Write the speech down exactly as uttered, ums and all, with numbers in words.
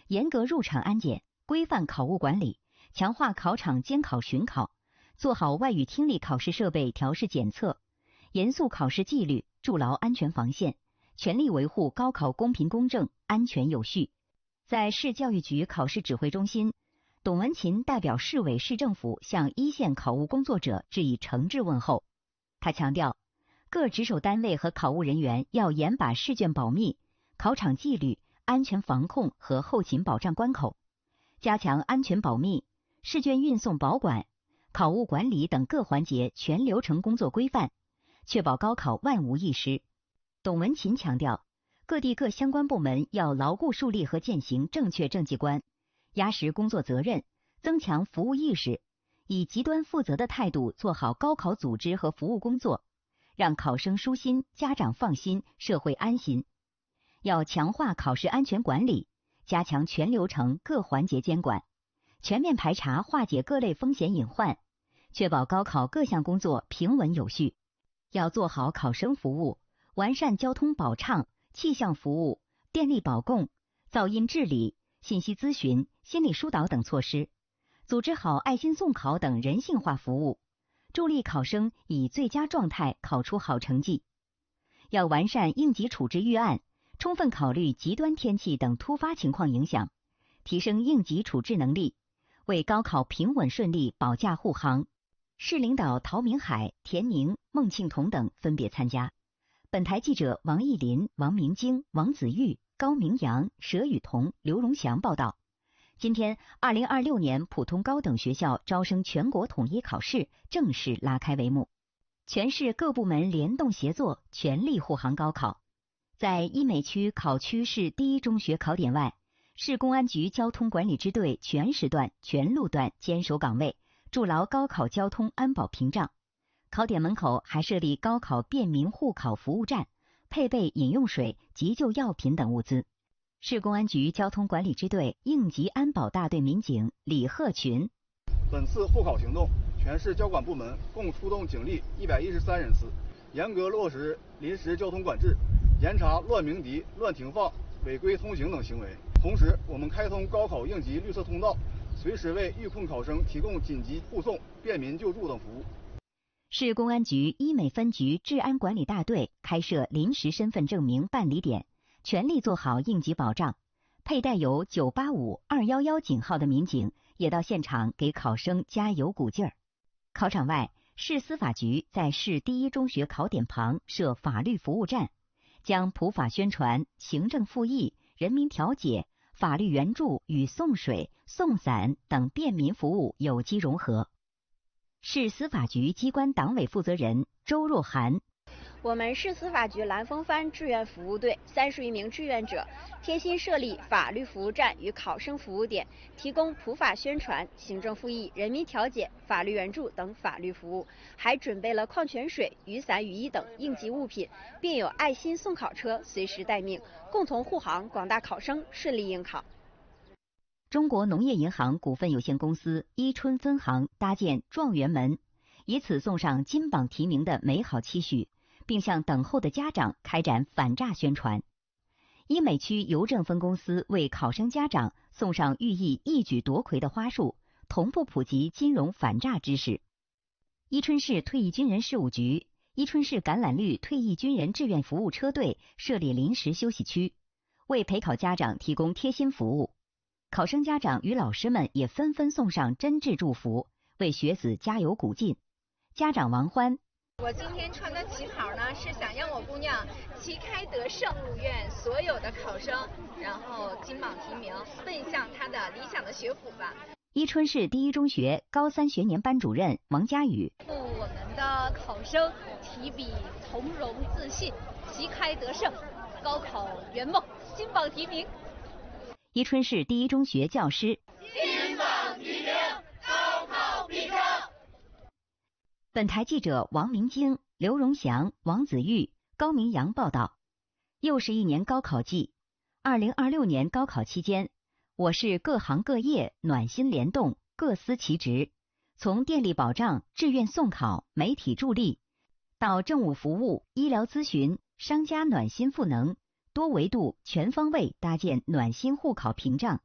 严格入场安检，规范考务管理，强化考场监考巡考，做好外语听力考试设备调试检测，严肃考试纪律，筑牢安全防线，全力维护高考公平公正、安全有序。在市教育局考试指挥中心，董文琴代表市委市政府向一线考务工作者致以诚挚问候。他强调，各值守单位和考务人员要严把试卷保密、考场纪律、安全防控和后勤保障关口，加强安全保密、试卷运送保管、考务管理等各环节全流程工作规范，确保高考万无一失。董文琴强调，各地各相关部门要牢固树立和践行正确政绩观，压实工作责任，增强服务意识，以极端负责的态度做好高考组织和服务工作，让考生舒心、家长放心、社会安心。要强化考试安全管理，加强全流程各环节监管，全面排查化解各类风险隐患，确保高考各项工作平稳有序。要做好考生服务，完善交通保畅、气象服务、电力保供、噪音治理、信息咨询、心理疏导等措施，组织好爱心送考等人性化服务，助力考生以最佳状态考出好成绩。要完善应急处置预案，充分考虑极端天气等突发情况影响，提升应急处置能力，为高考平稳顺利保驾护航。市领导陶明海、田宁、孟庆彤等分别参加。本台记者王艺林、王明京、王子玉、高明阳、佘雨桐、刘荣祥报道。今天，二零二六年普通高等学校招生全国统一考试正式拉开帷幕，全市各部门联动协作，全力护航高考。在医美区考区市第一中学考点外，市公安局交通管理支队全时段、全路段坚守岗位，筑牢高考交通安保屏障。考点门口还设立高考便民护考服务站，配备饮用水、急救药品等物资。市公安局交通管理支队应急安保大队民警李鹤群： 本次护考行动，全市交管部门共出动警力一百一十三人次，严格落实临时交通管制，严查乱鸣笛、乱停放、违规通行等行为。同时，我们开通高考应急绿色通道，随时为遇困考生提供紧急护送、便民救助等服务。 市公安局医美分局治安管理大队开设临时身份证明办理点，全力做好应急保障。佩戴有九八五、二一一警号的民警也到现场给考生加油鼓劲儿。考场外，市司法局在市第一中学考点旁设法律服务站，将普法宣传、行政复议、人民调解、法律援助与送水、送伞等便民服务有机融合。市司法局机关党委负责人周若涵： 我们市司法局蓝风帆志愿服务队三十余名志愿者贴心设立法律服务站与考生服务点，提供普法宣传、行政复议、人民调解、法律援助等法律服务，还准备了矿泉水、雨伞、雨衣等应急物品，并有爱心送考车随时待命，共同护航广大考生顺利应考。 中国农业银行股份有限公司伊春分行搭建状元门，以此送上金榜题名的美好期许，并向等候的家长开展反诈宣传。医美区邮政分公司为考生家长送上寓意一举夺魁的花束，同步普及金融反诈知识。伊春市退役军人事务局、伊春市橄榄绿退役军人志愿服务车队设立临时休息区，为陪考家长提供贴心服务。考生家长与老师们也纷纷送上真挚祝福，为学子加油鼓劲。家长王欢： 我今天穿的旗袍呢，是想让我姑娘旗开得胜，祝愿所有的考生，然后金榜题名，奔向她的理想的学府吧。 伊春市第一中学高三学年班主任王佳宇： 祝我们的考生提笔从容自信，旗开得胜，高考圆梦，金榜题名。 伊春市第一中学教师： 金榜题名，高考必胜。 本台记者王明京、刘荣祥、王子玉、高明阳报道。又是一年高考季，二零二六年高考期间，我市各行各业暖心联动，各司其职，从电力保障、志愿送考、媒体助力，到政务服务、医疗咨询、商家暖心赋能，多维度全方位搭建暖心护考屏障，